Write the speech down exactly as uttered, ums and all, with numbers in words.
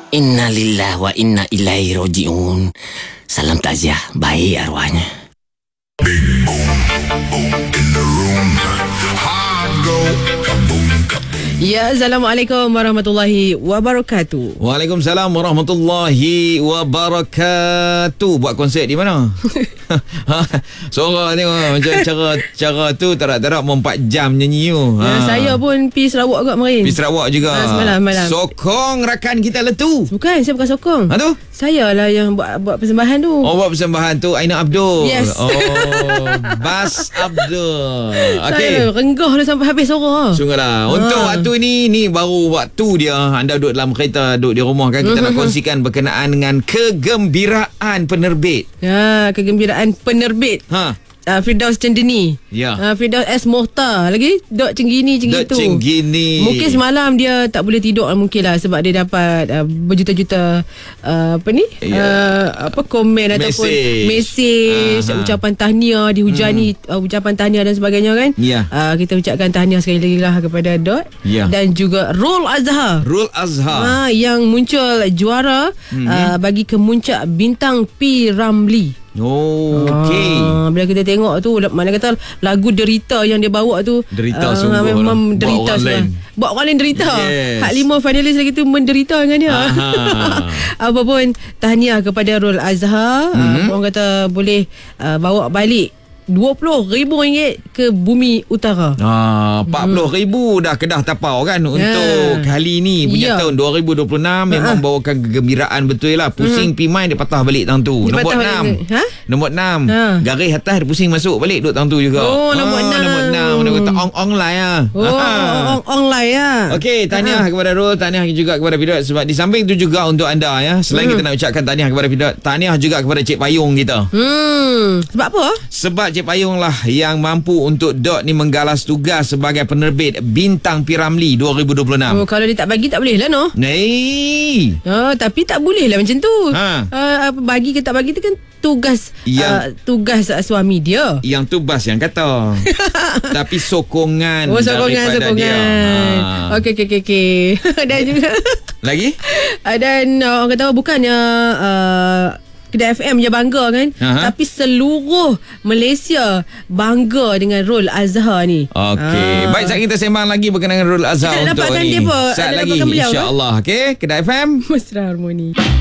Inna lillahi wa inna ilaihi raji'un. Salam takziah baik arwahnya. Big boom, boom in the room. Hard go, kaboom, kaboom. Ya, Assalamualaikum warahmatullahi wabarakatuh. Waalaikumsalam warahmatullahi wabarakatuh. Buat konsert di mana? Suara tengok macam cara cara tu tarak-tarak mau empat jam nyanyi tu. Ya, ha. Saya pun pergi Sarawak agak kemarin. Pergi Sarawak juga. Ha, semalam malam. Sokong rakan kita letu. Bukan, saya bukan sokong. Ha tu? Saya lah yang buat buat persembahan tu. Oh, buat persembahan tu Aina Abdul. Yes. Oh, Bas Abdul. Okey. Saya renggah dah sampai habis suara. Sungguhlah. Untuk ha. waktu ni ni baru waktu dia. Anda duduk dalam kereta, duduk di rumah kan, kita nak kongsikan berkenaan dengan kegembiraan penerbit. Ya, kegembiraan penerbit. Ha. Uh, Firdaus Cendeni. Ya. Uh, Firdaus S. Mohtar. Lagi Dok Cenggini macam Dok itu. Cenggini. Mungkin semalam dia tak boleh tidur mungkin lah sebab dia dapat uh, berjuta-juta uh, apa ni? Ya. Uh, apa komen Mesej. ataupun mesej, Aha. ucapan tahniah, dihujani hmm. uh, ucapan tahniah dan sebagainya kan? Ya. Uh, kita ucapkan tahniah sekali lagi lah kepada Dot. Ya. Dan juga Rul Azhar. Rul Azhar. Uh, yang muncul juara hmm. uh, bagi kemuncak bintang P. Ramlee. Oh, okey. Ah, bila kita tengok tu, mana kata lagu Derita yang dia bawa tu, Derita ah, sungguh memang lah. derita Buat orang semua. lain. Buat orang lain derita. Yes. Hak lima finalis lagi tu menderita dengan dia. Apa pun tahniah kepada Rul Azhar. Mm-hmm. Ah, orang kata boleh uh, bawa balik dua puluh ribu ringgit ke Bumi Utara. Ah, empat puluh ribu dah Kedah Tapau kan untuk yeah. kali ni punya yeah. tahun dua ribu dua puluh enam memang uh-huh. bawakan kegembiraan betul lah. Pusing mm. Pimai dia patah balik tahun tu. Dia Nombor enam. Ha? Nombor enam. Ha. Garis atas dia pusing masuk balik duduk tahun tu juga. Oh, nombor ah, enam. Nombor enam. Dia kata ong-ong lah ya. Oh, ong online ya. Okey, tahniah uh-huh. kepada Rul, tahniah juga kepada Pidot sebab di samping tu juga untuk anda ya. Selain mm. kita nak ucapkan tahniah kepada Pidot, tahniah juga kepada Cik Payung kita. Hmm. Sebab apa? Sebab Cik Payung lah yang mampu untuk Dot ni menggalas tugas sebagai penerbit Bintang P. Ramlee dua ribu dua puluh enam. Oh, kalau dia tak bagi tak boleh lah no. Nei. Oh, tapi tak boleh lah macam tu. Ha. Uh, bagi ke tak bagi tu kan tugas yang, uh, tugas uh, suami dia. Yang tu Bas yang kata. Tapi sokongan oh, sokongan, daripada sokongan. dia. Ha. Okey okey okey okey. Dan juga lagi? Uh, dan uh, orang kata bukannya uh, Kedah F M je bangga kan, uh-huh. tapi seluruh Malaysia bangga dengan Rul Azhar ni. Okey, ah. baik, saat kita sembang lagi berkenaan Rul Azhar kita untuk dapatkan ni. Dia apa? Saat Ada lagi insya-Allah. Okey, Kedah F M Mesra Harmoni.